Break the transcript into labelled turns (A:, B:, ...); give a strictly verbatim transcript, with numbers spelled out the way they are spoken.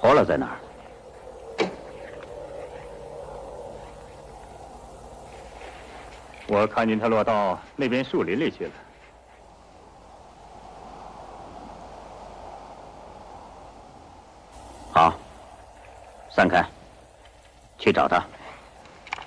A: 婆罗在哪儿？
B: 我看见他落到那边树林里去了。
A: 好，散开，去找他。